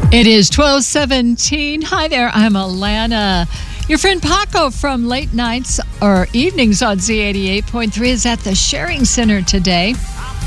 It is 12:17. Hi there, I'm Alana. Your friend Paco from Late Nights or Evenings on Z88.3 is at the Sharing Center today.